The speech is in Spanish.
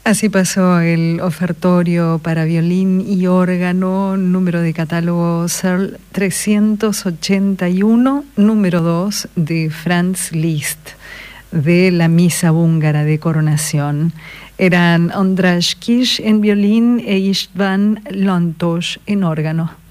Así pasó el ofertorio para violín y órgano, número de catálogo Searle 381, número 2 de Franz Liszt, de la Misa Húngara de Coronación. Eran András Kiss en violín e István Lantos en órgano.